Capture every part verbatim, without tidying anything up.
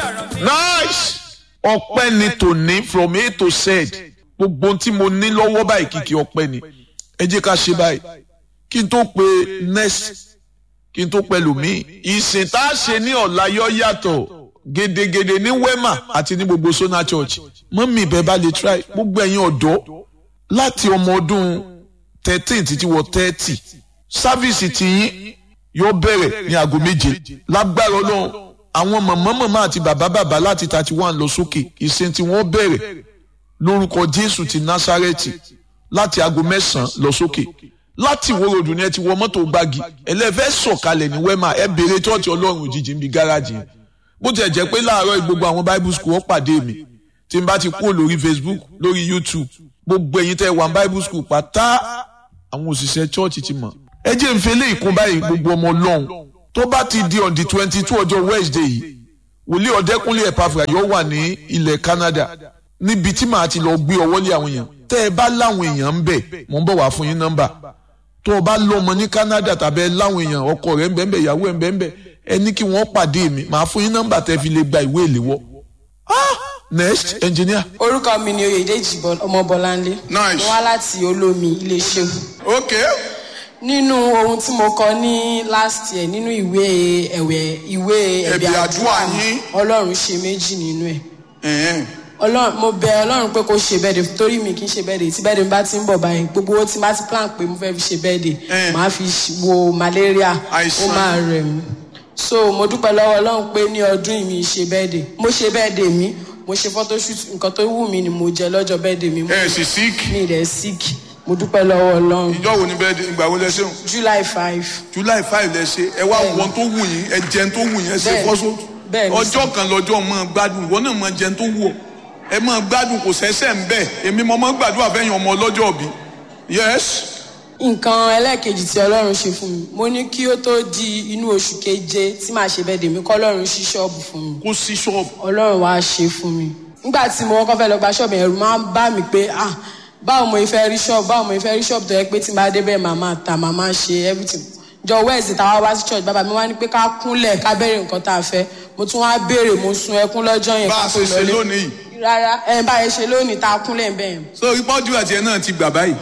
nice ọpẹ́ ni tòní from A to Z gbogbo ohun tí mo ní lọ́wọ́ báyìí kìkì ọpẹ́ ni ẹ jẹ́ ká ṣe báyìí kí n tó pe next kí n tó pẹ̀lú mi ìsìn tá a ṣe ní ọ̀la yọ yàtọ̀ gedegede ní Wema àti ní gbogbo Sona Church mọ́mí ibẹ̀ bá lè try gbogbo ẹ̀yin ọ̀dọ́ láti ọmọ ọdún thirteen títí wọ thirty sáfíìsì tiyín yóò bẹ̀rẹ̀ ní aago méje lágbára Ọlọ́run àwọn màmá màmá àti bàbá bàbá láti thirty one lọ sókè ìsìn tí wọ́n bẹ̀rẹ̀ lórúkọ Jésù ti Násárẹ́tì láti aago mẹ́sàn-án lọ sókè láti Ìwó Road ni ẹ ti wọ mọ́tò gbági ẹlẹ́fẹ́ sọ̀kalẹ̀ ní Wema ẹ béèrè chọ́ọ̀chì Ọlọ́run òjijì níbi gáràjì yẹn bó tiẹ̀ jẹ́ pé láàárọ̀ gbogbo àwọn Bible school ó pàdé mi tí n bá ti kúrò lórí Facebook lórí YouTube gbogbo ẹ̀yin tẹ́ wà Bible school pátá àwọn òṣìṣẹ́ chọ́ọ̀chì ti mọ̀ ẹ jẹ́ n fẹ́ lé ìkún báyìí gbogbo ọmọ Ọlọ́run tó bá ti di on the twenty two ọjọ́ Wednesday yìí wòlíì Ọ̀dẹ́kúnlé Epafra yóò wà ní ilẹ̀ Canada níbi tí màá ti lọ gbé ọwọ́ lé àwọn èèyàn tẹ́ ẹ bá láwọn èèyàn ń bẹ̀ mò ń bọ̀ wá fún yín nọ́mbà tó o bá lọ́mọ ní Canada tàbí ẹ láwọn èèyàn ọkọ rẹ̀ ń bẹ̀ ń bẹ̀ ìyàwó ẹ̀ ń bẹ̀ ń bẹ̀ ẹ ní kí wọ́n pàdé mi màá fún yín nọ́mbà tẹ́ fi lè gba ìwé ìléwọ́. ah next engineer. orúkọ mi ni Oyèdèjì Ọmọbọ́láńlé. nice. mo wá láti Olómi Iléṣẹ́. okay. nínú ohun tí mo kọ ní last year nínú ìwé ẹ̀wẹ̀ ìwé ẹ̀bẹ̀ àdúrà yín Ọlọ́run ṣe méjì nínú ẹ̀. Ọlọ́run mo bẹ̀ Ọlọ́run pé kó ṣe bẹ́ẹ̀dẹ̀ torí mi kì í ṣe bẹ́ẹ̀dẹ̀ tí bẹ́ẹ̀dẹ̀ bá ti ń bọ̀ báyìí gbogbo owó tí bá ti plan pé mo fẹ́ fi ṣe bẹ́ẹ̀dẹ̀ màá fi wo malaria ó máa rẹ̀ mí so mo dúpẹ́ lọ́wọ́ Ọlọ́run pé ní ọdún yìí mi ṣe bẹ́ẹ̀dẹ̀ mo ṣe bẹ́ẹ̀dẹ̀ mi mo ṣe photoshoot nǹkan tó wù mí ni mo jẹ lọ́jọ́ bẹ́ẹ̀dẹ̀ mi. ẹ sì sick. mi rẹ̀ sick mo dúpẹ́ lọ́wọ́ Ọlọ́run. ìjọ wo ni bẹ́ẹ̀dẹ̀ ìgbà wo lẹ ṣe. July five. July five lẹ ṣe ẹ wá wọn tó wù yín ẹ jẹun tó wù yín ẹ ṣe fọ́sọ́ ọjọ́ kan lọ́jọ́ mọ́ gbádùn ìwọ náà mọ́ jẹun tó wù ọ́ ẹ máa gbádùn kò sẹ́sẹ̀ ń bẹ̀ èmi mo máa gbàdúrà fẹ́yìn ọmọ ọlọ́jọ́ bí. yes. nǹkan ẹlẹ́ẹ̀kejì tí Ọlọ́run ṣe fún mi mo ní kí ó tó di inú oṣù keje tí màá ṣe bẹ́ẹ̀ dèmí kọ́ Ọlọ́run ṣí ṣọ́ọ̀bù fún mi. kó ṣí ṣọ́ọ̀bù. Ọlọ́run wá ṣe fún mi. nígbà tí mo kọ́kọ́ fẹ́ lọ gba ṣọ́ọ̀bù ẹ̀rù máa ń bá mi pé ah báwo mo fẹ́ rí ṣọ́ọ̀bù báwo mo fẹ́ rí ṣọ́ọ̀bù tó yẹ pé tí n bá dé bẹ́ẹ̀ màmá ta màmá ṣe everything. jọ wẹ́ẹ̀sì táwa wá sí church bàbá mi wá ní pé ká kúnlẹ̀ ká béèrè nǹkan tá a fẹ́ mo tún wá béèrè mo sun ẹkún lọ́jọ́ yẹn ká tó lọlé. bá a ṣe ṣe lónìí rárá ẹ bá ẹ ṣe lónìí tá a kúnlẹ̀ ń bẹ̀yẹn. so ìpọ́jú àti ẹ̀ náà ti gbà báyìí.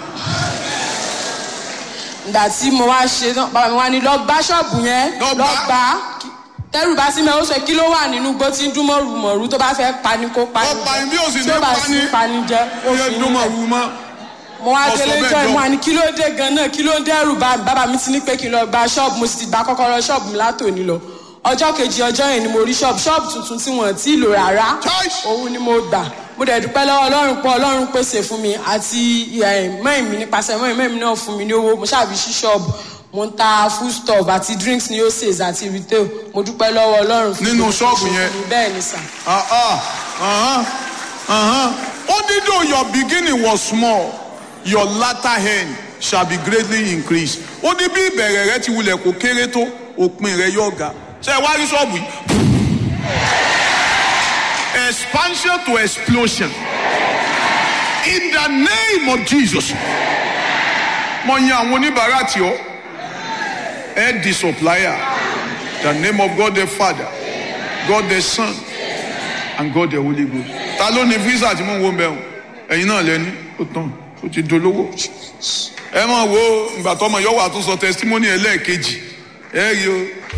ìgbà tí mo wá ṣe tán bàbá mi wá ní lọ gbá ṣọ́ọ̀bù yẹn lọ gbá tẹ́rù bá sí mi ó sọ kí ló wà nínú gbó tí ń dún mọ́rù mọ́rù tó bá fẹ́ pani kó pani jẹ ọ̀pá ìbí òsì ní tí ó bá sí pani jẹ ó fi dún mọ́rù mọ́. mo wá délé jọ ìmọ̀ àní kí ló dé gan-an kí ló dẹ́rù bá bàbá mi ti ní pé kí n lọ gba ṣọ́ọ̀bù mo sì ti gba kọ́kọ́rọ́ ṣọ́ọ̀bù mi látòní lọ ọjọ́ kejì ọjọ́ yẹn ni mo rí ṣọ́ọ̀bù ṣọ́ọ̀bù tuntun tí wọ́n ti lò rárá òun ni mo gbà mo dẹ̀ dúpẹ́ lọ́wọ́ Ọlọ́run pé Ọlọ́run pèsè fún mi àti mẹ́rin mi nípasẹ̀ mẹ́rin mẹ́rin náà fún mi ní owó mo ṣàbí sí ṣọ́ọ̀bù mo ń ta food stuff àti drinks ní oses àti retail mo dúpẹ́ lọ́wọ́ Ọlọ́run fún mi. nínú ṣọ́ọ̀bù yẹn bẹ́ẹ̀ ni sà. ó ní though your beginning was small your latter end shall be greatly increased. ó ní bí ìbẹ̀rẹ̀ rẹ ti wulẹ̀ kó kéré tó òpin rẹ yóò ga. ṣé ẹ wá rí ṣọ́ọ̀bù yìí. expansion to explosion in the name of Jesus. mo yan àwọn oníbàárà tí ó ẹ di supplier. The name of God the Father, God the Son, and God the Holy Ghost. ta ló ní visa tí mo ń wo mẹ́rin ẹ̀yin náà lẹ́ni ó tán ó ti dolówó. ẹ máa wo ìgbà tọ́mọ yóò wà tún sọ testimony ẹlẹ́ẹ̀kejì ẹ rí o.